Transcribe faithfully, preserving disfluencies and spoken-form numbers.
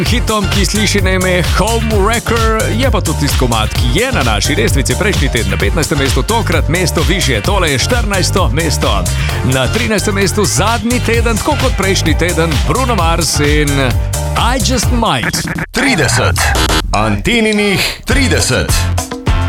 hitom, ki sliši na ime Homewrecker, je pa tudi tisti komad, ki je na naši lestvici prejšnji teden na petnajstem mestu, tokrat mesto višje, tole je štirinajsto mesto. Na trinajstem mestu zadnji teden, tako kot prejšnji teden, Bruno Mars in I Just Might. trideset. Anteninih trideset.